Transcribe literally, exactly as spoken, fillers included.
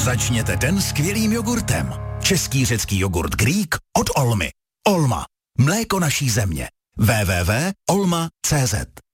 Začněte den skvělým jogurtem. Český řecký jogurt Greek od Olmy. Olma. Mléko naší země. w w w tečka olma tečka c z